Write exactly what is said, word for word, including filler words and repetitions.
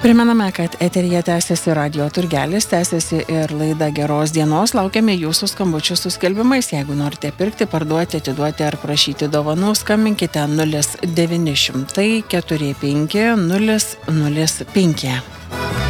Primename, kad eteryje tęsiasi radijo turgelis, tęsiasi ir laida Geros dienos. Laukiame jūsų skambučių su skelbimais. Jeigu norite pirkti, parduoti, atiduoti ar prašyti dovanų, skambinkite nulis devyni šimtai keturi penki nulis nulis penki.